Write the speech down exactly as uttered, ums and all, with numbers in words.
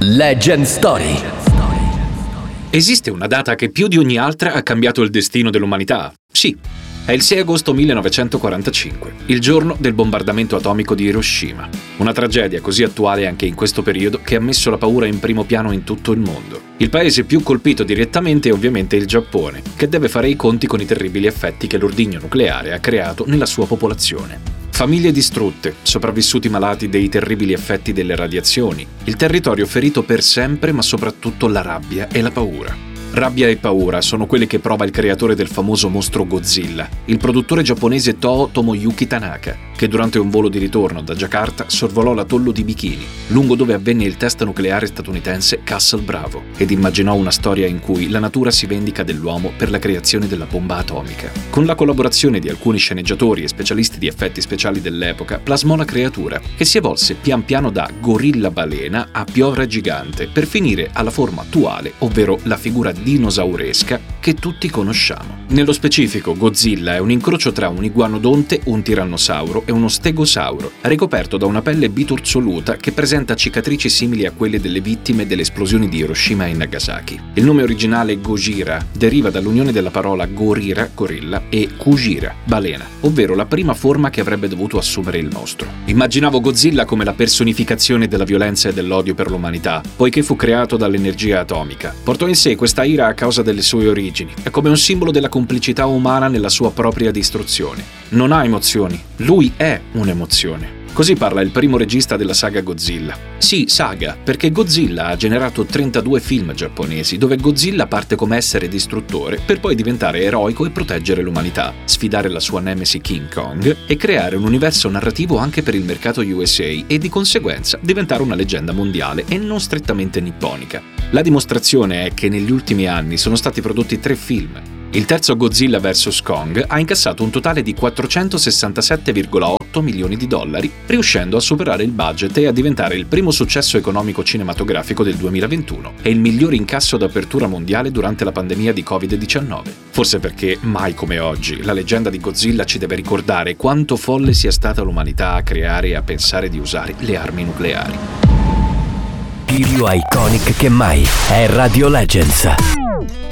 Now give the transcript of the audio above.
Legend Story. Esiste una data che più di ogni altra ha cambiato il destino dell'umanità? Sì, è il sei agosto millenovecentoquarantacinque, il giorno del bombardamento atomico di Hiroshima. Una tragedia così attuale anche in questo periodo che ha messo la paura in primo piano in tutto il mondo. Il paese più colpito direttamente è ovviamente il Giappone, che deve fare i conti con i terribili effetti che l'ordigno nucleare ha creato nella sua popolazione. Famiglie distrutte, sopravvissuti malati dei terribili effetti delle radiazioni, il territorio ferito per sempre, ma soprattutto la rabbia e la paura. Rabbia e paura sono quelle che prova il creatore del famoso mostro Godzilla, il produttore giapponese Toho Tomoyuki Tanaka, che durante un volo di ritorno da Jakarta sorvolò l'atollo di Bikini, lungo dove avvenne il test nucleare statunitense Castle Bravo, ed immaginò una storia in cui la natura si vendica dell'uomo per la creazione della bomba atomica. Con la collaborazione di alcuni sceneggiatori e specialisti di effetti speciali dell'epoca, plasmò la creatura, che si evolse pian piano da gorilla balena a piovra gigante, per finire alla forma attuale, ovvero la figura dinosauresca che tutti conosciamo. Nello specifico, Godzilla è un incrocio tra un iguanodonte, un tirannosauro e uno stegosauro, ricoperto da una pelle bitorzoluta che presenta cicatrici simili a quelle delle vittime delle esplosioni di Hiroshima e Nagasaki. Il nome originale Gojira deriva dall'unione della parola gorira, gorilla, e Kujira, balena, ovvero la prima forma che avrebbe dovuto assumere il nostro. Immaginavo Godzilla come la personificazione della violenza e dell'odio per l'umanità, poiché fu creato dall'energia atomica. Portò in sé questa ira a causa delle sue origini, è come un simbolo della complicità umana nella sua propria distruzione. Non ha emozioni, lui è un'emozione. Così parla il primo regista della saga Godzilla. Sì, saga, perché Godzilla ha generato trentadue film giapponesi, dove Godzilla parte come essere distruttore per poi diventare eroico e proteggere l'umanità, sfidare la sua nemesi King Kong e creare un universo narrativo anche per il mercato U S A e di conseguenza diventare una leggenda mondiale e non strettamente nipponica. La dimostrazione è che negli ultimi anni sono stati prodotti tre film. Il terzo Godzilla versus Kong ha incassato un totale di quattrocentosessantasette virgola otto milioni di dollari, riuscendo a superare il budget e a diventare il primo successo economico cinematografico del duemilaventuno e il miglior incasso d'apertura mondiale durante la pandemia di covid diciannove. Forse perché, mai come oggi, la leggenda di Godzilla ci deve ricordare quanto folle sia stata l'umanità a creare e a pensare di usare le armi nucleari. Più iconic che mai è Radio Legends.